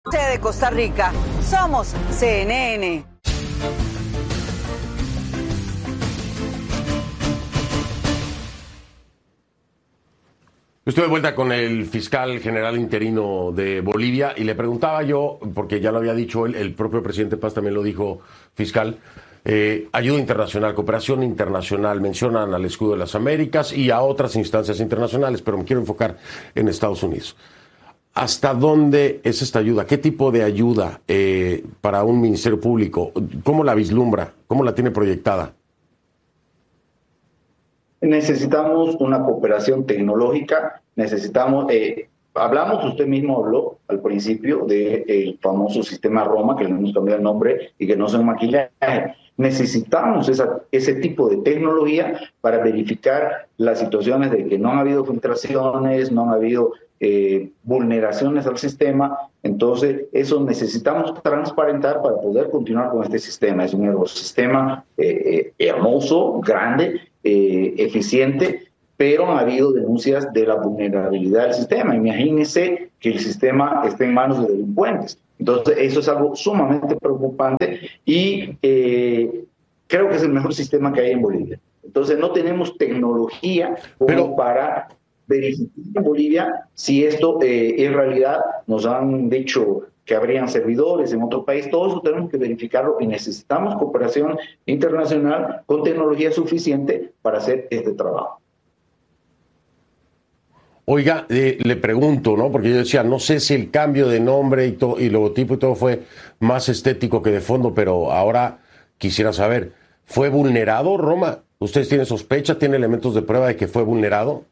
De Costa Rica, somos CNN. Estoy de vuelta con el fiscal general interino de Bolivia y le preguntaba yo, porque ya lo había dicho él, el propio presidente Paz también lo dijo, fiscal, ayuda internacional, cooperación internacional, mencionan al Escudo de las Américas y a otras instancias internacionales, pero me quiero enfocar en Estados Unidos. ¿Hasta dónde es esta ayuda? ¿Qué tipo de ayuda para un ministerio público? ¿Cómo la vislumbra? ¿Cómo la tiene proyectada? Necesitamos una cooperación tecnológica, hablamos, usted mismo habló al principio del famoso sistema Roma, que le hemos cambiado el nombre y que no son maquillaje. Necesitamos ese tipo de tecnología para verificar las situaciones de que no han habido filtraciones, no han habido vulneraciones al sistema. Entonces, eso necesitamos transparentar para poder continuar con este sistema. Es un ecosistema hermoso, grande, eficiente, pero han habido denuncias de la vulnerabilidad del sistema. Imagínense que el sistema esté en manos de delincuentes. Entonces, eso es algo sumamente preocupante y creo que es el mejor sistema que hay en Bolivia. Entonces, no tenemos tecnología como para verificar en Bolivia si esto en realidad. Nos han dicho que habrían servidores en otro país. Todo eso tenemos que verificarlo y necesitamos cooperación internacional con tecnología suficiente para hacer este trabajo. Oiga, le pregunto, ¿no? Porque yo decía, no sé si el cambio de nombre y logotipo y todo fue más estético que de fondo, pero ahora quisiera saber, ¿fue vulnerado Roma? ¿Ustedes tienen sospecha, tienen elementos de prueba de que fue vulnerado?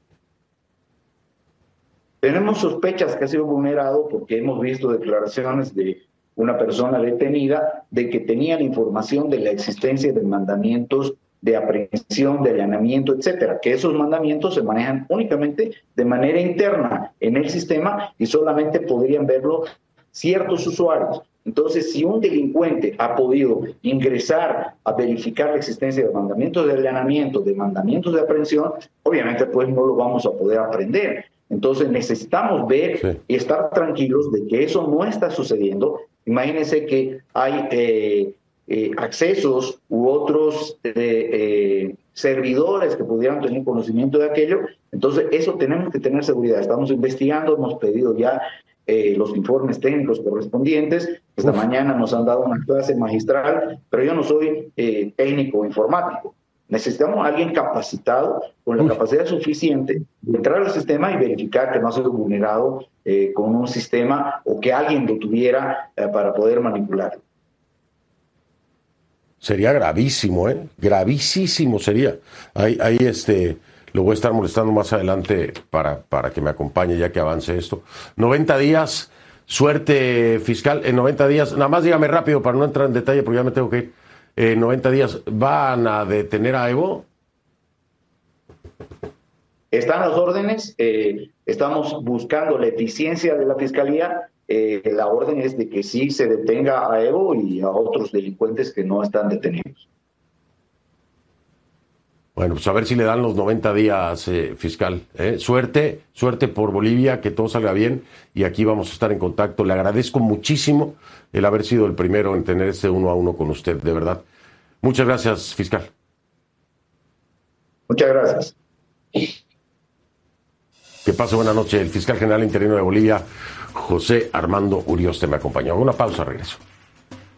Tenemos sospechas que ha sido vulnerado porque hemos visto declaraciones de una persona detenida de que tenía la información de la existencia de mandamientos de aprehensión, de allanamiento, etcétera, que esos mandamientos se manejan únicamente de manera interna en el sistema y solamente podrían verlo ciertos usuarios. Entonces, si un delincuente ha podido ingresar a verificar la existencia de mandamientos de allanamiento, de mandamientos de aprehensión, obviamente pues no lo vamos a poder aprender. Entonces necesitamos ver y estar tranquilos de que eso no está sucediendo. Imagínense que hay accesos u otros servidores que pudieran tener conocimiento de aquello. Entonces eso tenemos que tener seguridad. Estamos investigando, hemos pedido ya los informes técnicos correspondientes. Esta mañana nos han dado una clase magistral, pero yo no soy técnico informático. Necesitamos a alguien capacitado, con la capacidad suficiente de entrar al sistema y verificar que no ha sido vulnerado con un sistema o que alguien lo tuviera para poder manipularlo. Sería gravísimo, gravísimo sería. Ahí lo voy a estar molestando más adelante para que me acompañe ya que avance esto. 90 días, suerte fiscal, en 90 días, nada más dígame rápido para no entrar en detalle porque ya me tengo que ir. 90 días, ¿van a detener a Evo? Están las órdenes, estamos buscando la eficiencia de la Fiscalía. La orden es de que sí se detenga a Evo y a otros delincuentes que no están detenidos. Bueno, pues a ver si le dan los 90 días, fiscal. Suerte por Bolivia, que todo salga bien y aquí vamos a estar en contacto. Le agradezco muchísimo el haber sido el primero en tener este 1 a 1 con usted, de verdad. Muchas gracias, fiscal. Muchas gracias. Que pase buena noche. El fiscal general interino de Bolivia, José Armando Urioste, me acompañó. Una pausa, regreso.